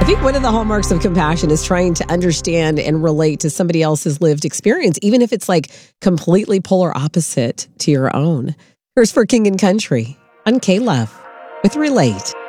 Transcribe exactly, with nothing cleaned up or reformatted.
I think one of the hallmarks of compassion is trying to understand and relate to somebody else's lived experience, even if it's like completely polar opposite to your own. Here's For King and Country on K-Love with Relate.